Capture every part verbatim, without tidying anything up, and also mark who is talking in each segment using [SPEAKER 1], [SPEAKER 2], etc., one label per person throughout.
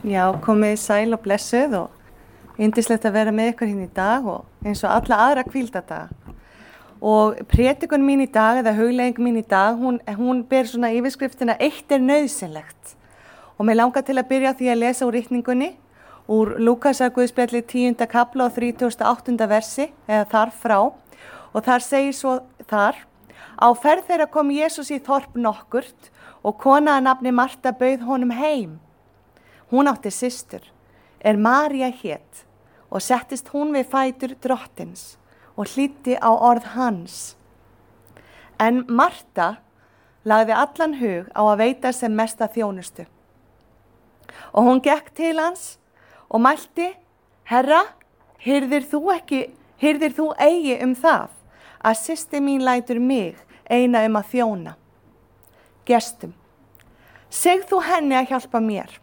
[SPEAKER 1] Já, komið sæl og blessuð og yndislegt að vera með ykkur hérna í dag og eins og alla aðra hvíldadaga. Og prédikun mín í dag, eða hugleiðing mín í dag, hún, hún ber svona yfirskriftina Eitt er nauðsynlegt. Og mér langar til að byrja því að lesa úr ritningunni, úr Lúkasar Guðspjalli tíunda kafla og þrítugasta og áttunda versi, eða þar frá. Og þar segir svo þar, á ferð þeirra kom Jesús í þorp nokkurt og kona að nafni Marta bauð honum heim. Hún átti systur, er María hét, og settist hún við fætur drottins og hlýddi á orð hans. En Marta lagði allan hug á að veita sem mesta þjónustu. Og hún gekk til hans og mælti, Herra, hirðir þú ekki, hirðir þú eigi um það, að systir mín lætur mig eina um að þjóna. Gestum, seg þú henni að hjálpa mér.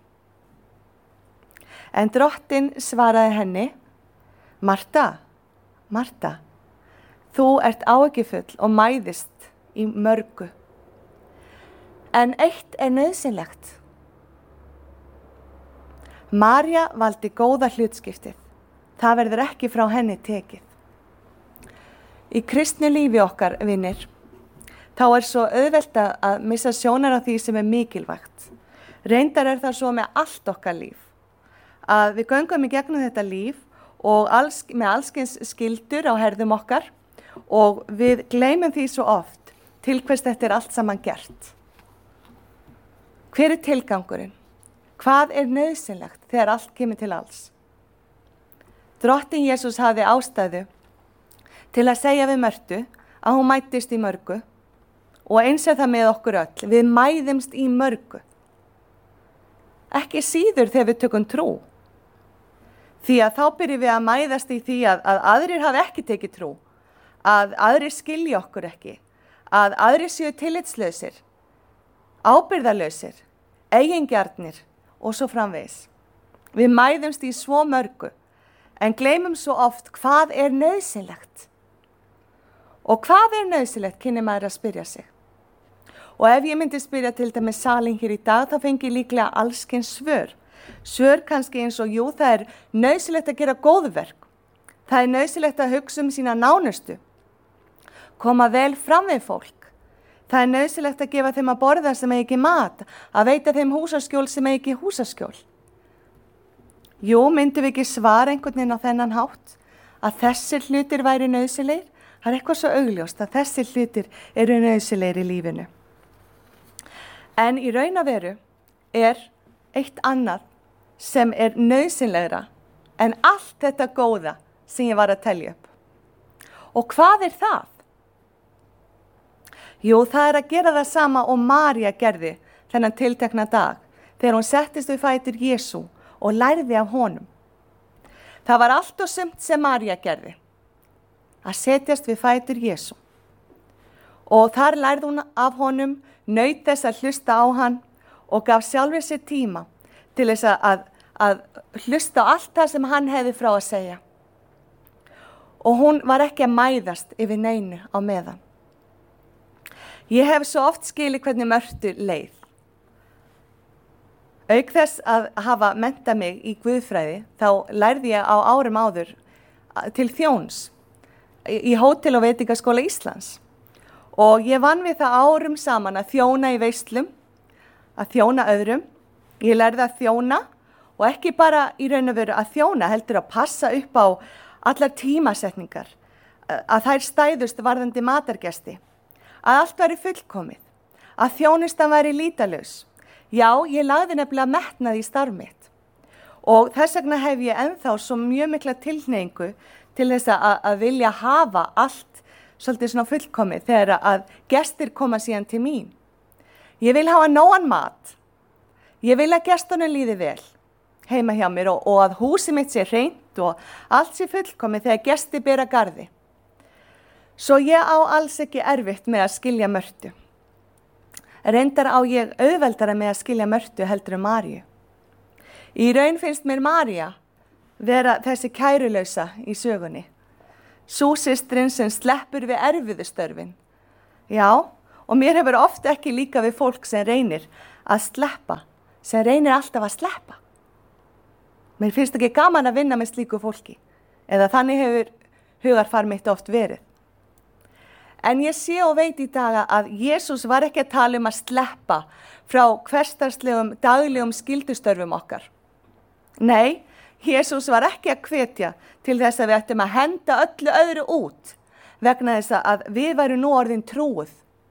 [SPEAKER 1] En drottinn svaraði henni, Marta, Marta, þú ert áhyggjufull og mæðist í mörgu. En eitt er nauðsynlegt. María valdi góða hlutskiptið. Það verður ekki frá henni tekið. Í kristnu lífi okkar, vinir, þá er svo auðvelt að missa sjónar á því sem er mikilvægt. Reyndar er það svo með allt okkar líf. Að við göngum í gegnum þetta líf og alls, með allskyns skildur á herðum okkar og við gleymum því svo oft til hvers þetta er allt saman gert. Hver er tilgangurinn? Hvað er nauðsynlegt þegar allt kemur til alls? Drottinn Jesús hafði ástæðu til að segja við Mörtu að hún mættist í mörgu og eins er það með okkur öll. Við mæðumst í mörgu. Ekki síður þegar við tökum trú. Því að þá byrjum við að mæðast í því að, að aðrir hafi ekki tekið trú, að aðrir skilji okkur ekki, að aðrir séu tillitslausir, ábyrgðarlausir, eigingjarnir og svo framvegis. Við mæðumst í svo mörgu, en gleymum svo oft hvað er nauðsynlegt. Og hvað er nauðsynlegt, kynni maður að spyrja sig. Og ef ég myndi spyrja til dæmis salin hér í dag, þá fengi ég líklega allskyns svör. Svör kannski eins og jú, það er nauðsynlegt að gera góðverk. Það er nauðsynlegt að hugsa um sína nánustu. Koma vel fram við fólk. Það er nauðsynlegt að gefa þeim að borða sem eigi ekki mat, að veita þeim húsaskjól sem eigi ekki húsaskjól. Jú, myndum við ekki svara einhvern veginn á þennan hátt, að þessir hlutir væri nauðsynlegir? Það er eitthvað svo augljóst að þessir hlutir eru nauðsynlegir í lífinu. En í raun og veru er eitt annað sem er nauðsynlegra en allt þetta góða sem ég var að telja upp. Og hvað er það? Jú, það er að gera það sama og María gerði þennan tiltekna dag þegar hún settist við fætur Jesú og lærði af honum. Það var allt og sumt sem María gerði, að setjast við fætur Jesú. Og þar lærði hún af honum, naut þess að hlusta á hann og gaf sjálfur sér tíma til þess að, að hlusta á allt það sem hann hefði frá að segja. Og hún var ekki að mæðast yfir neinu á meðan. Ég hef svo oft skilið hvernig Mörtu leið. Auk þess að hafa menntað mig í guðfræði, þá lærði ég á árum áður til þjóns í Hótel- og veitingaskóla Íslands. Og ég vann við það árum saman að þjóna í veislum, að þjóna öðrum. Ég lærði að þjóna og ekki bara í raun og veru að þjóna, heldur að passa upp á allar tímasetningar, að þær stæðust varðandi matargesti, að allt væri fullkomið, að þjónustan væri lítalaus. Já, ég lagði nefnilega metnað í starf mitt og þess vegna hef ég ennþá svo mjög mikla tilhneigingu til þess að, að vilja hafa allt svolítið svona fullkomið þegar að gestir koma síðan til mín. Ég vil hafa nógan mat. Ég vil að gestunum líði vel heima hjá mér og, og að húsið mitt sé hreint og allt sé fullkomið þegar gesti bera garði. Svo ég á alls ekki erfitt með að skilja Mörtu. Reyndar á ég auðveldara með að skilja Mörtu heldur um Maríu. Í raun finnst mér María vera þessi kærulausa í sögunni. Sú systirin sem sleppur við erfiðu störfin. Já, og mér hefur oft ekki líka við fólk sem reynir að sleppa, sem reynir alltaf að sleppa. Mér finnst ekki gaman að vinna með slíku fólki, eða þannig hefur hugarfar mitt oft verið. En ég sé og veit í dag að Jesús var ekki að tala um að sleppa frá hversdagslegum, daglegum skyldustörfum okkar. Nei, Jesús var ekki að hvetja til þess að við ættum að henda öllu öðru út vegna þess að við værum nú orðin trúið.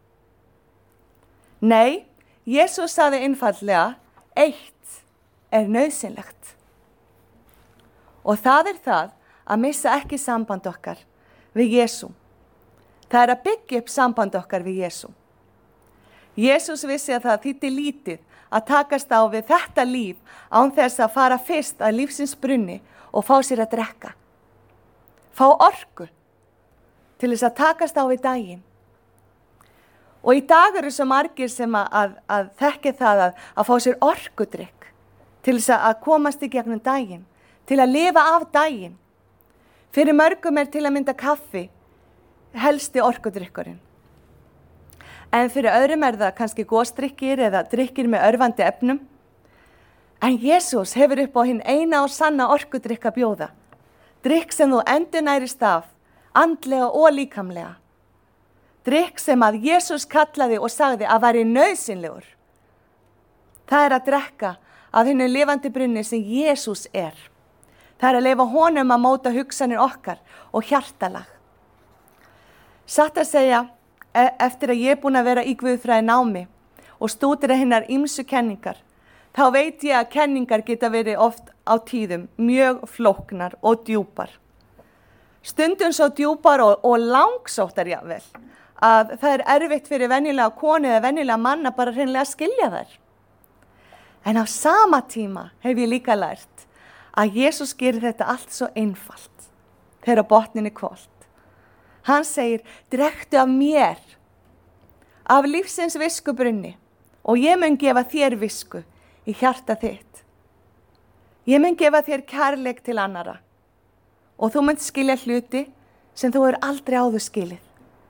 [SPEAKER 1] Nei, Jesús sagði einfaldlega, eitt er nauðsynlegt. Og það er það að missa ekki samband okkar við Jesú. Það er að byggja upp samband okkar við Jesú. Jesús vissi að það þýddi lítið að takast á við þetta líf án þess að fara fyrst að lífsins brunni og fá sér að drekka. Fá orku til þess að takast á við daginn. Og í dag eru svo margir sem að, að, að þekki það að, að fá sér orkudrykk til þess að komast í gegnum daginn, til að lifa af daginn. Fyrir mörgum er til að mynda kaffi helsti orkudrykkurinn. En fyrir öðrum er það kannski gosdrykkir eða drykkir með örvandi efnum. En Jesús hefur upp á hinn eina og sanna orkudrykk að bjóða. Drykk sem þú endurnærist af, andlega og líkamlega. Drykk sem að Jesús kallaði og sagði að væri nauðsynlegur. Það er að drekka af hinnu lifandi brunni sem Jesús er. Það er að leyfa honum að móta hugsanir okkar og hjartalag. Satt að segja, eftir að ég er búin að vera í guðfræði námi og stúdera hinnar ýmsu kenningar, þá veit ég að kenningar geta verið oft á tíðum mjög flóknar og djúpar. Stundum svo djúpar og, og langsóttar jafnvel, að það er erfitt fyrir venjulega konu eða venjulega manna bara hreinlega að skilja þær. En á sama tíma hef ég líka lært að Jesús gerir þetta allt svo einfalt þegar botnin er hvolft. Hann segir, drektu af mér, af lífsins viskubrunni og ég mun gefa þér visku í hjarta þitt. Ég mun gefa þér kærleik til annara og þú munt skilja hluti sem þú hefur aldrei áður skilið.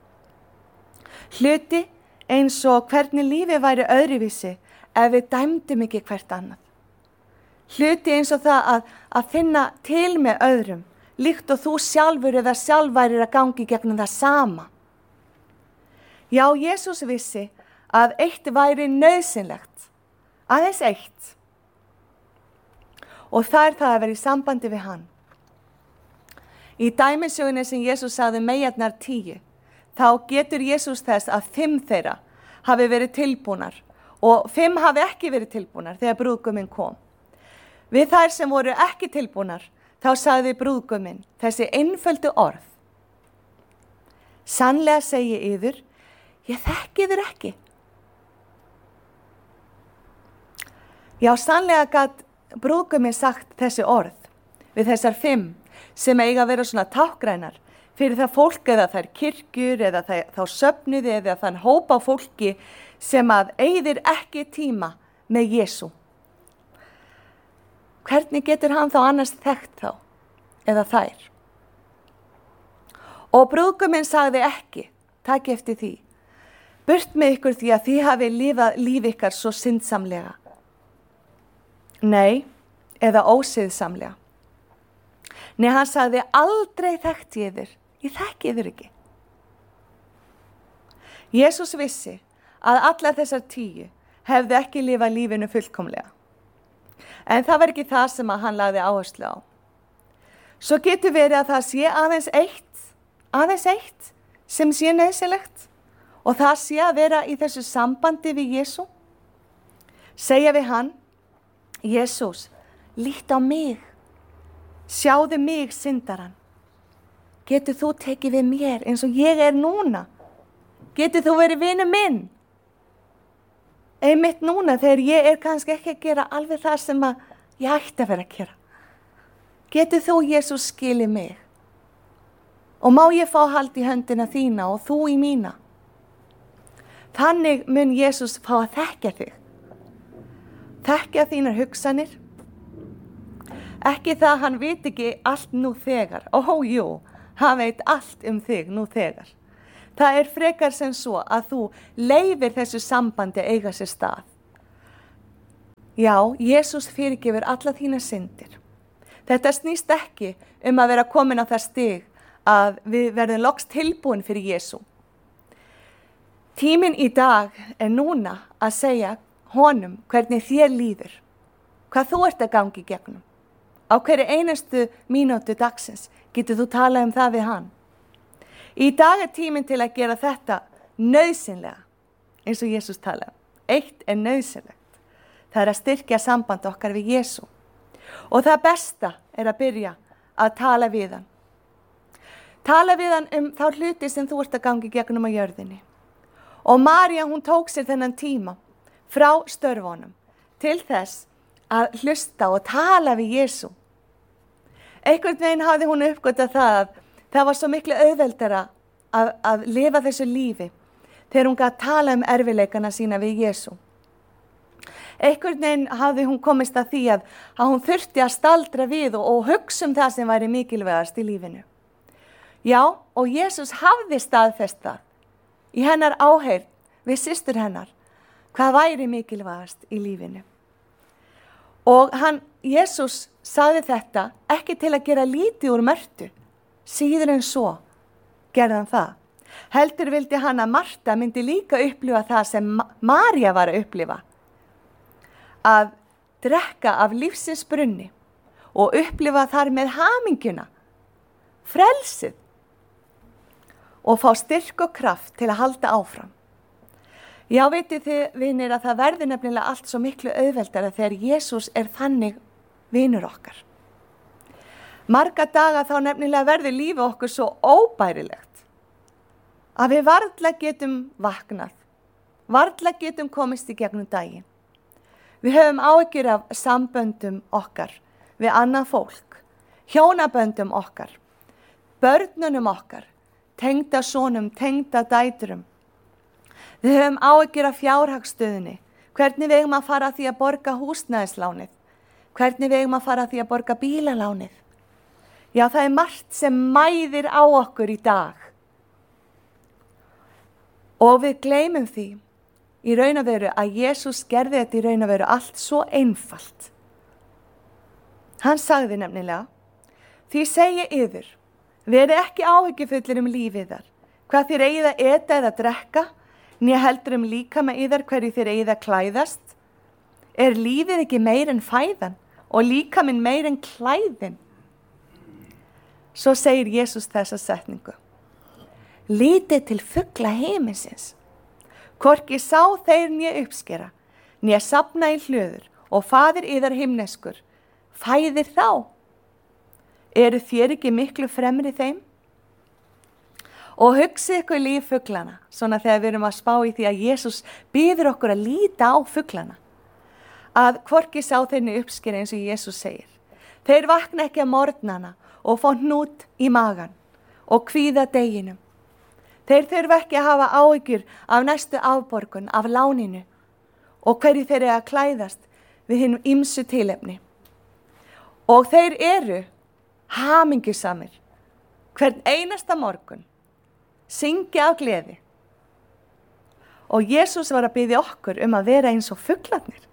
[SPEAKER 1] Hluti eins og hvernig lífið væri öðruvísi ef við dæmdum ekki hvert annað. Hluti eins og það að, að finna til með öðrum, líkt og þú sjálfur eða sjálfværir að gangi gegnum það sama. Já, Jesús vissi að eitt væri nauðsynlegt, aðeins eitt. Og það er það að vera í sambandi við hann. Í dæmisögunni sem Jesús sagði meyjarnar tíu, þá getur Jesús þess að fimm þeirra hafi verið tilbúnar og fimm hafi ekki verið tilbúnar þegar brúðguminn kom. Við þær sem voru ekki tilbúnar, þá sagði brúðguminn þessi einföldu orð. Sannlega segi yður, ég þekki yður ekki. Já, sannlega gat brúðguminn sagt þessi orð við þessar fimm sem eiga að vera svona tákgrænar fyrir það fólk eða þær kirkjur eða það, þá söfnuði eða þann hópa fólki sem að eyðir ekki tíma með Jesú. Hvernig getur hann þá annars þekkt þá, eða þær? Og brúðguminn sagði ekki, takk eftir því, burt með ykkur því að þið hafi lifað líf ykkar svo syndsamlega. Nei, eða ósiðsamlega. Nei, hann sagði aldrei þekkt ég þér, ég þekki þér ekki. Jesús vissi að allar þessar tíu hefðu ekki lifað lífinu fullkomlega. En það var ekki það sem að hann lagði áherslu á. Svo getur verið að það sé aðeins eitt, aðeins eitt sem sé nauðsynlegt og það sé að vera í þessu sambandi við Jesú. Segja við hann, Jesús, lít á mig, sjáðu mig syndaran. Getur þú tekið við mér eins og ég er núna? Getur þú verið vinur minn? Einmitt núna þegar ég er kannski ekki að gera alveg það sem að ég ætti að vera að gera. Getur þú, Jesús, skilið mig? Og má ég fá hald í höndina þína og þú í mína? Þannig mun Jesús fá að þekkja þig. Þekkja þínar hugsanir. Ekki það að hann veit ekki allt nú þegar. Ó, jú, hann veit allt um þig nú þegar. Það er frekar sem svo að þú leyfir þessu sambandi eiga sér stað. Já, Jesús fyrirgefur alla þína syndir. Þetta snýst ekki um að vera komin á það stig að við verðum loks tilbúin fyrir Jesú. Tíminn í dag er núna að segja honum hvernig þér líður, hvað þú ert að gangi í gegnum. Á hverju einustu mínútu dagsins getur þú talað um það við hann. Í dag er tíminn til að gera þetta nauðsynlega, eins og Jesús talaði. Eitt er nauðsynlegt. Það er að styrkja samband okkar við Jesú. Og það besta er að byrja að tala við hann. Tala við hann um þá hluti sem þú ert að gangi gegnum á jörðinni. Og María, hún tók sér þennan tíma frá störfunum til þess að hlusta og tala við Jesú. Einhvern veginn hafði hún uppgötað það að það var svo miklu auðveldara að, að lifa þessu lífi þegar hún gat tala um erfileikana sína við Jesú. Einhvern veginn hafði hún komist að því að, að hún þurfti að staldra við og, og hugsa um það sem væri mikilvægast í lífinu. Já, og Jesús hafði staðfest það í hennar áheyrn við systur hennar, hvað væri mikilvægast í lífinu. Og hann, Jesús, sagði þetta ekki til að gera lítið úr Mörtu, síður en svo gerði hann það. Heldur vildi hann að Marta myndi líka upplifa það sem María var að upplifa, að drekka af lífsins brunni og upplifa þar með hamingjuna, frelsið, og fá styrk og kraft til að halda áfram. Já, vitið þið, vinir, að það verður nefnilega allt svo miklu auðveldara þegar Jesús er þannig vinur okkar. Marga daga þá nefnilega verður lífið okkur svo óbærilegt að við varla getum vaknað, varla getum komist í gegnum daginn. Við höfum áhyggjur af samböndum okkar við annað fólk, hjónaböndum okkar, börnunum okkar, tengda sonum, tengda dæturum. Við höfum áhyggjur af fjárhagsstöðunni, hvernig við eigum að fara að því að borga húsnæðislánið, hvernig við eigum að fara að því að borga bílalánið. Já, það er margt sem mæðir á okkur í dag. Og við gleymum því í raun og veru að Jesús gerði þetta í raun og veru allt svo einfalt. Hann sagði nefnilega, því segi yður, verið ekki áhyggjufullir um lífið þar, hvað þér eigið að eta eða drekka, né heldur um líkama yðar hverju þér eigið að klæðast. Er lífið ekki meir en fæðan og líkaminn meir en klæðin? Svo segir Jesús þessa setningu. Lítið til fugla himinsins. Hvorki sá þeir né uppskera, né safna í hlöður og faðir yðar himneskur, fæðir þá. Eru þér ekki miklu fremri þeim? Og hugsið ykkur líf fuglana, svona þegar við erum að spá í því að Jesús biður okkur að líta á fuglana. Að hvorki sá þeir né uppskera eins og Jesús segir. Þeir vakna ekki að morgnana og fá hnút í magan og kvíða deginum. Þeir þurfa ekki að hafa áhyggjur af næstu afborgun, af láninu og hverju þeir eru að klæðast við hinum ýmsu tilefni. Og þeir eru hamingjusamir hvern einasta morgun, syngja af gleði. Og Jesús var að biðja okkur um að vera eins og fuglarnir.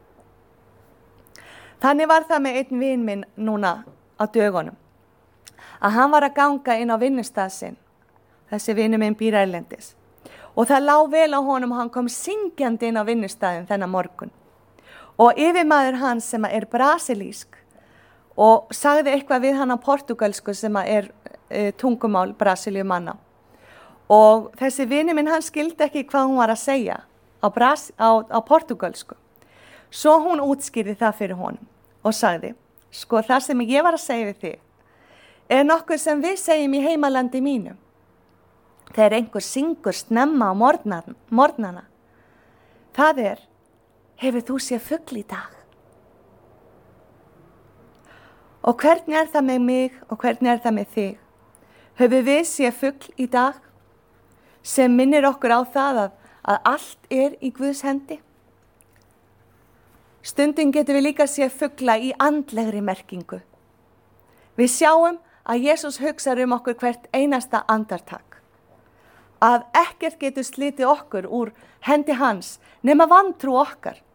[SPEAKER 1] Þannig var það með einn vin minn núna á dögunum, að hann var að ganga inn á vinnustað sinn. Þessi vinur minn býr erlendis. Og það lá vel á honum og hann kom syngjandi inn á vinnustæðin þennan morgun. Og yfirmaður hans sem er brasilísk og sagði eitthvað við hann á portugalsku sem er e, tungumál Brasilíumanna. Og þessi vinur minn hann skildi ekki hvað hún var að segja á, Bras, á, á portugalsku. Svo hún útskýrði það fyrir honum og sagði, sko það sem ég var að segja við þig er nokkuð sem við segjum í heimalandi mínu. Þegar einhver syngur snemma á morgnan, morgnana. Það er, hefur þú séð fugl í dag? Og hvernig er það með mig og hvernig er það með þig? Höfum við séð fugl í dag sem minnir okkur á það að, að allt er í Guðs hendi? Stundum getum við líka séð fugla í andlegri merkingu. Við sjáum að Jesús hugsar um okkur hvert einasta andartak. Að ekkert getur slitið okkur úr hendi hans nema vantrú okkar.